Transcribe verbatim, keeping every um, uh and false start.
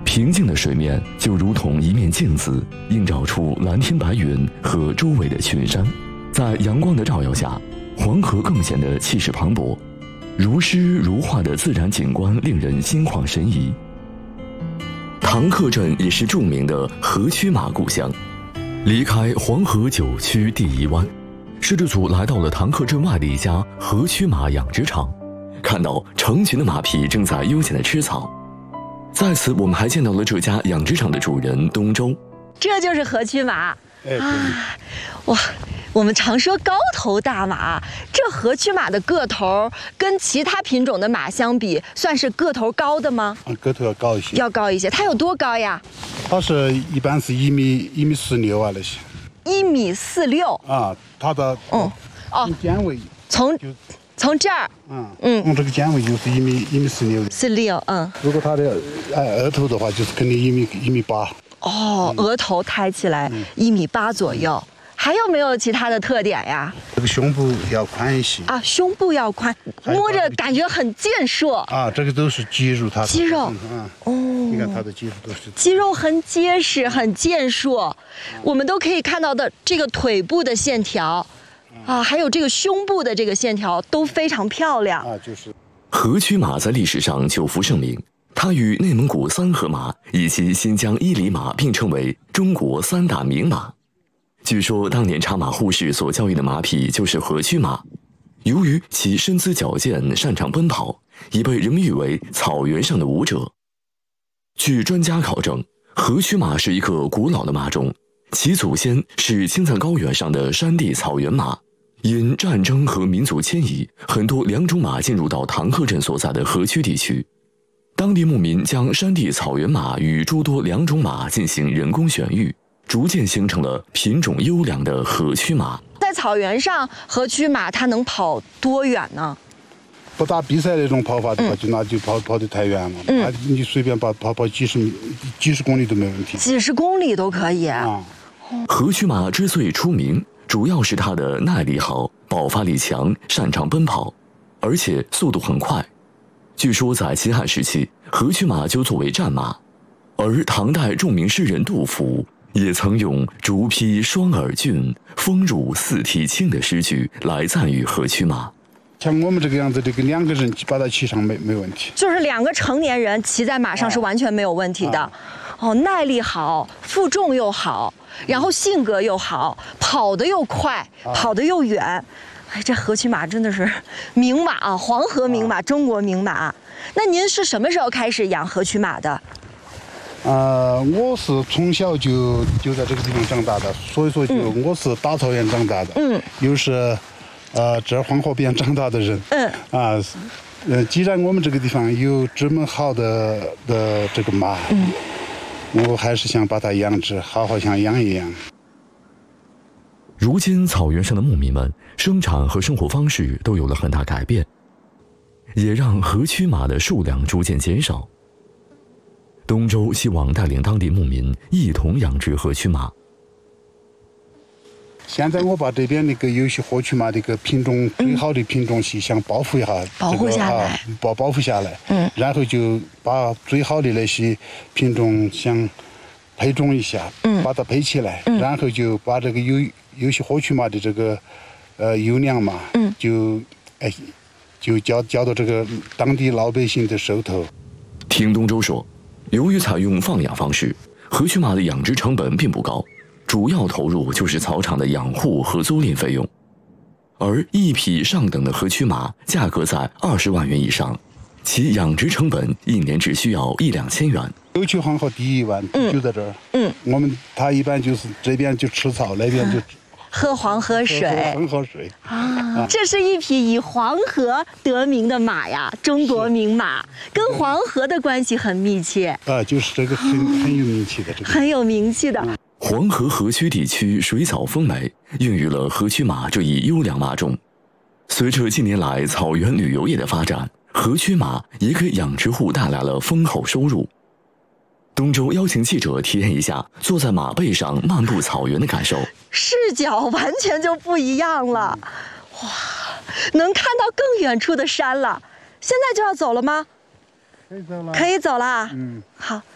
平静的水面就如同一面镜子，映照出蓝天白云和周围的群山。在阳光的照耀下，黄河更显得气势磅礴，如诗如画的自然景观令人心旷神怡。唐克镇也是著名的河曲马故乡。离开黄河九曲第一湾，摄制组来到了唐克镇外的一家河曲马养殖场，看到成群的马匹正在悠闲地吃草。在此，我们还见到了这家养殖场的主人东周。 这就是河曲马。 哎， 啊，哇！我们常说高头大马，这河曲马的个头跟其他品种的马相比，算是个头高的吗？ 啊，个头要高一些。 要高一些，它有多高呀？ 它是一般是一米一米四六啊那些。 一米四六。 啊，它的嗯哦肩围从就从这儿嗯嗯从这个肩围就是一米一米四六。 四六嗯。 如果它的哎额头的话，就是肯定一米一米八。 哦，额头抬起来一米八左右。还有没有其他的特点呀？ 这个胸部要宽一些啊，胸部要宽，摸着感觉很健硕啊。这个都是肌肉，它肌肉啊， 哦， 你看它的肌肉都是肌肉很结实，很健硕。我们都可以看到的这个腿部的线条，啊，还有这个胸部的这个线条都非常漂亮啊。就是河曲马在历史上久负盛名，它与内蒙古三河马以及新疆伊犁马并称为中国三大名马。据说当年查马护士所教育的马匹就是河曲马，由于其身姿矫健、擅长奔跑，已被人们誉为草原上的舞者。据专家考证，河曲马是一个古老的马种，其祖先是青藏高原上的山地草原马。因战争和民族迁移，很多良种马进入到唐克镇所在的河曲地区，当地牧民将山地草原马与诸多良种马进行人工选育，逐渐形成了品种优良的河曲马。 在草原上，河曲马它能跑多远呢？ 不打比赛那种跑法的话， 嗯、 就那就跑跑得太远了。 嗯， 啊，你随便跑跑跑几十米、几十公里都没问题。 几十公里都可以啊。 河曲马之所以出名，主要是它的耐力好、爆发力强、擅长奔跑，而且速度很快。据说在秦汉时期，河曲马就作为战马，而唐代著名诗人杜甫也曾用“竹披双耳峻，风入四蹄轻”的诗句来赞誉河曲马。 像我们这个样子，这个两个人把它骑上没没问题。 就是两个成年人骑在马上是完全没有问题的。啊、哦，耐力好，负重又好，然后性格又好，跑得又快，啊、跑得又远。哎，这河曲马真的是名马啊，黄河名马，啊、中国名马。那您是什么时候开始养河曲马的？ 呃，我是从小就就在这个地方长大的，所以说就我是大草原长大的，嗯，又是，呃，这黄河边长大的人，嗯，啊，呃，既然我们这个地方有这么好的的这个马，嗯，我还是想把它养殖，好好想养一养。 如今草原上的牧民们生产和生活方式都有了很大改变，也让河曲马的数量逐渐减少。东周希望带领当地牧民一同养殖河曲马。 现在我把这边那个有些河曲马的一个品种、嗯、最好的品种是想保护一下， 保护下来， 这个啊、保保护下来，嗯，然后就把最好的那些品种想配种一下，嗯，把它配起来，嗯、然后就把这个有有些河曲马的这个呃优良马，嗯，就哎就交交到这个当地老百姓的手头。 听东周说，由于采用放养方式，河曲马的养殖成本并不高，主要投入就是草场的养护和租赁费用。而一匹上等的河曲马价格在二十万元以上，其养殖成本一年只需要一两千元。 沟渠黄河第一湾就在这儿，嗯，我们它一般就是这边就吃草，那边就喝黄河水， 黄河水啊！这是一匹以黄河得名的马呀，中国名马，跟黄河的关系很密切啊，就是这个很很有名气的这个， 很有名气的。 黄河河曲地区水草丰美，孕育了河曲马这一优良马种。随着近年来草原旅游业的发展，河曲马也给养殖户带来了丰厚收入。东周邀请记者体验一下坐在马背上漫步草原的感受， 视角完全就不一样了，哇，能看到更远处的山了。现在就要走了吗？ 可以走了。 可以走了。 嗯， 好，